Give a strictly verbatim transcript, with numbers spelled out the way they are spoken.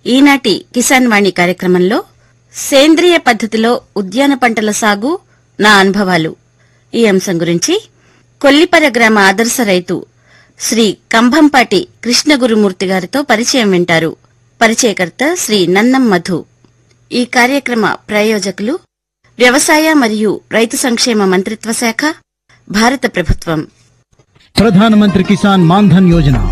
ఈనాటి కిసాన్ వాణి కార్యక్రమంలో సేంద్రియ పద్ధతిలో ఉద్యాన పంటల సాగు నా అనుభవాలు ఈ అంశం గురించి కొల్లిపర గ్రామ ఆదర్శ రైతు శ్రీ కంభంపాటి కృష్ణగురుమూర్తి గారితో పరిచయం వింటారు. పరిచయకర్త శ్రీ నన్నం మధు. ఈ కార్యక్రమ ప్రాయోజకులు వ్యవసాయ మరియు రైతు సంక్షేమ మంత్రిత్వ శాఖ, భారత ప్రభుత్వం. ప్రధానమంత్రి కిసాన్ మాన్ధన్ యోజన